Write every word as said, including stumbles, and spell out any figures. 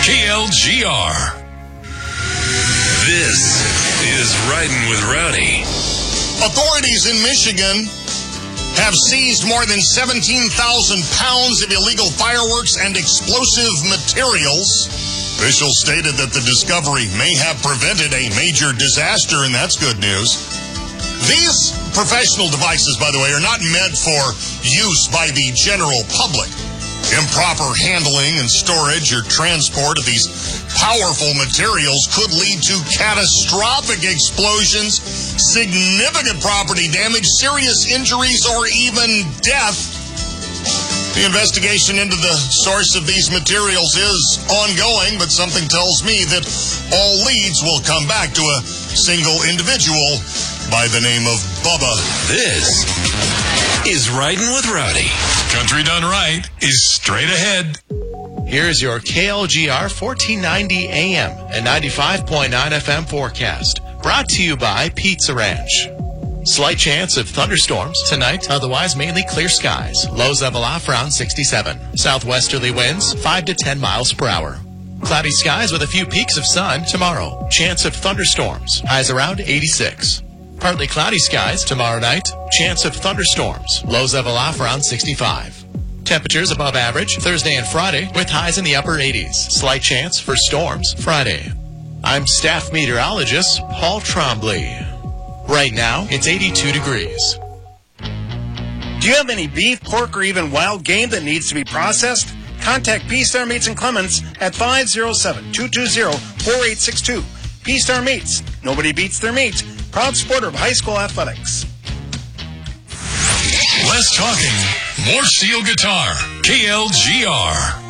K L G R. This is Riding with Rowdy. Authorities in Michigan have seized more than seventeen thousand pounds of illegal fireworks and explosive materials. Officials stated that the discovery may have prevented a major disaster, and that's good news. These professional devices, by the way, are not meant for use by the general public. Improper handling and storage or transport of these powerful materials could lead to catastrophic explosions, significant property damage, serious injuries, or even death. The investigation into the source of these materials is ongoing, but something tells me that all leads will come back to a single individual by the name of Bubba. This is Riding with Rowdy. Country done right is straight ahead. Here's your K L G R fourteen ninety A M and ninety-five point nine F M forecast. Brought to you by Pizza Ranch. Slight chance of thunderstorms tonight, otherwise mainly clear skies. Lows level off around sixty-seven. Southwesterly winds five to ten miles per hour. Cloudy skies with a few peaks of sun tomorrow. Chance of thunderstorms. Highs around eighty-six. Partly cloudy skies tomorrow night. Chance of thunderstorms. Lows level off around sixty-five. Temperatures above average Thursday and Friday with highs in the upper eighties. Slight chance for storms Friday. I'm staff meteorologist Paul Trombley. Right now, it's eighty-two degrees. Do you have any beef, pork, or even wild game that needs to be processed? Contact P-Star Meats and Clements at five oh seven, two two zero, four eight six two. P-Star Meats. Nobody beats their meat. Proud supporter of high school athletics. Less talking, more steel guitar. K L G R.